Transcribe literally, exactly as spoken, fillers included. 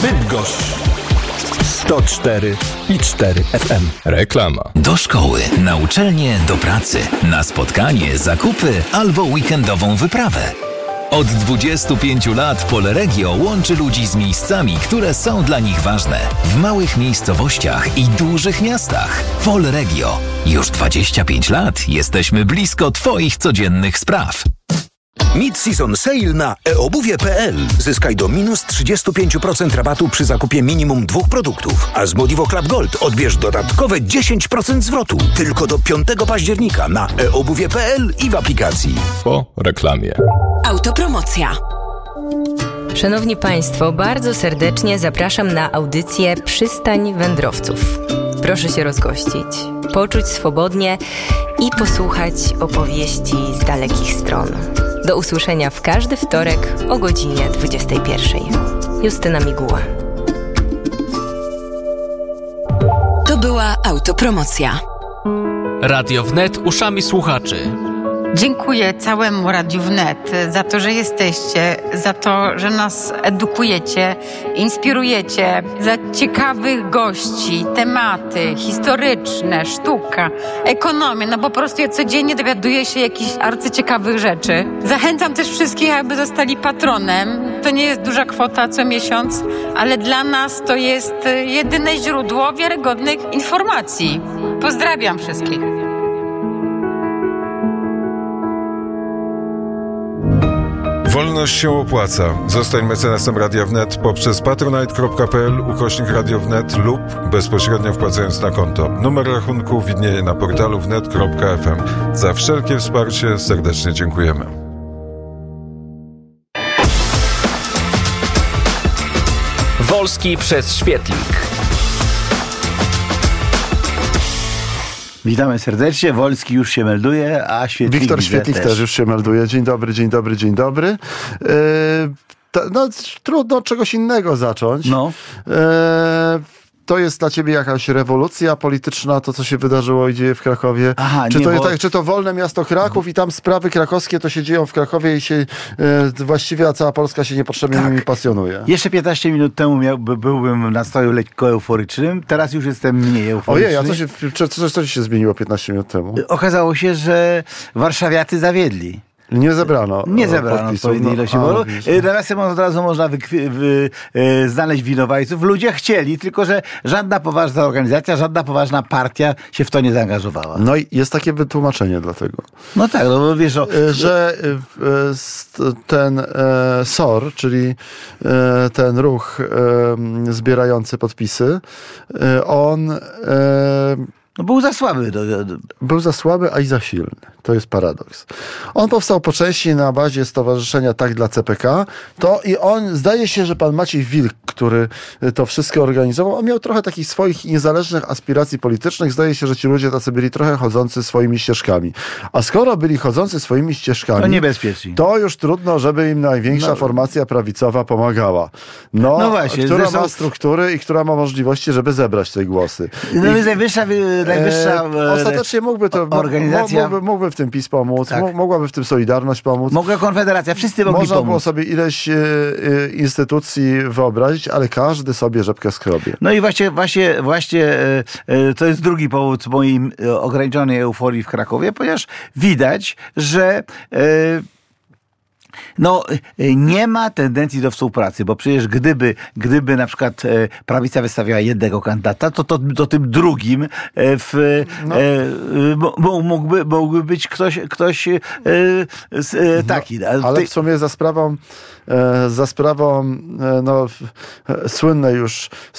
Bydgoszcz sto cztery i cztery F M. Reklama. Do szkoły, na uczelnię, do pracy, na spotkanie, zakupy albo weekendową wyprawę. Od dwudziestu pięciu lat Polregio łączy ludzi z miejscami, które są dla nich ważne. W małych miejscowościach i dużych miastach. Polregio. Już dwadzieścia pięć lat jesteśmy blisko Twoich codziennych spraw. Mid-season sale na e obuwie kropka p l. Zyskaj do minus trzydzieści pięć procent rabatu przy zakupie minimum dwóch produktów. A z Modivo Club Gold odbierz dodatkowe dziesięć procent zwrotu. Tylko do piątego października na e obuwie kropka p l i w aplikacji. Po reklamie. Autopromocja. Szanowni Państwo, bardzo serdecznie zapraszam na audycję Przystań Wędrowców. Proszę się rozgościć, poczuć swobodnie i posłuchać opowieści z dalekich stron. Do usłyszenia w każdy wtorek o godzinie dwudziestej pierwszej. Justyna Miguła. To była autopromocja. Radio Wnet uszami słuchaczy. Dziękuję całemu Radiu Wnet za to, że jesteście, za to, że nas edukujecie, inspirujecie, za ciekawych gości, tematy historyczne, sztuka, ekonomia. No po prostu ja codziennie dowiaduję się jakichś arcyciekawych rzeczy. Zachęcam też wszystkich, aby zostali patronem. To nie jest duża kwota co miesiąc, ale dla nas to jest jedyne źródło wiarygodnych informacji. Pozdrawiam wszystkich. Wolność się opłaca. Zostań mecenasem Radia Wnet poprzez patronite kropka p l ukośnik Radio Wnet lub bezpośrednio wpłacając na konto. Numer rachunku widnieje na portalu wnet kropka f m. Za wszelkie wsparcie serdecznie dziękujemy. Wolski przez Świetlik. Witamy serdecznie. Wolski już się melduje, a Świetlik Wiktor Świetlik też. też już się melduje. Dzień dobry, dzień dobry, dzień dobry. Yy, to, no, trudno od czegoś innego zacząć. No. Yy, to jest dla ciebie jakaś rewolucja polityczna, to co się wydarzyło i dzieje w Krakowie? Aha, czy, nie, to, bo... tak, czy to wolne miasto Kraków i tam sprawy krakowskie to się dzieją w Krakowie i się yy, właściwie a cała Polska się niepotrzebnie tak. nimi pasjonuje? Jeszcze piętnaście minut temu miał, byłbym w nastroju lekko euforycznym, teraz już jestem mniej euforyczny. Ojej, a co się, co, co, co się zmieniło piętnaście minut temu? Okazało się, że warszawiacy zawiedli. Nie zebrano. Nie zebrano odpowiedniej ilości wyborów. Nawiasem od razu można wy, wy, wy, znaleźć winowajców. Ludzie chcieli, tylko że żadna poważna organizacja, żadna poważna partia się w to nie zaangażowała. No i jest takie wytłumaczenie dlatego. No tak, no wiesz... O... Że ten S O R, czyli ten ruch zbierający podpisy, on... No był za słaby. Do, do... Był za słaby, a i za silny. To jest paradoks. On powstał po części na bazie Stowarzyszenia Tak dla C P K. To i on, zdaje się, że pan Maciej Wilk, który to wszystko organizował, on miał trochę takich swoich niezależnych aspiracji politycznych. Zdaje się, że ci ludzie tacy byli trochę chodzący swoimi ścieżkami. A skoro byli chodzący swoimi ścieżkami, to niebezpieczni. To już trudno, żeby im największa no. formacja prawicowa pomagała. No, no właśnie. Która zresztą... ma struktury i która ma możliwości, żeby zebrać te głosy. No I... najwyższa, najwyższa e, ostatecznie mógłby to organizacja... Mógłby, mógłby w tym PiS pomóc, tak. mogłaby w tym Solidarność pomóc. Mogła Konfederacja, wszyscy mogli Można pomóc. było sobie ileś e, e, instytucji wyobrazić, ale każdy sobie rzepkę skrobie. No i właśnie, właśnie, właśnie e, e, to jest drugi powód mojej ograniczonej euforii w Krakowie, ponieważ widać, że e, no, nie ma tendencji do współpracy, bo przecież gdyby, gdyby na przykład prawica wystawiała jednego kandydata, to, to, to tym drugim w, no. e, mógłby, mógłby być ktoś, ktoś e, e, taki. No, ale w sumie za sprawą, e, za sprawą e, no, słynnej już